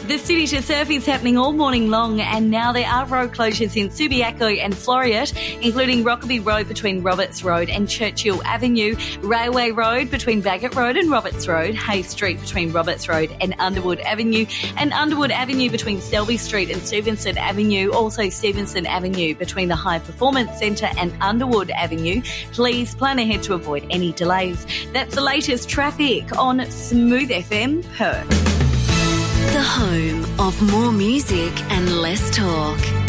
The City to Surf is happening all morning long, and now there are road closures in Subiaco and Floreat, including Rockaby Road between Roberts Road and Churchill Avenue, Railway Road between Bagot Road and Roberts Road, Hay Street between Roberts Road and Underwood Avenue, and Underwood Avenue between Selby Street and Stevenson Avenue, also Stevenson Avenue between the High Performance Centre and Underwood Avenue. Please plan ahead to avoid any delays. That's the latest traffic on Smooth FM Perth. The home of more music and less talk.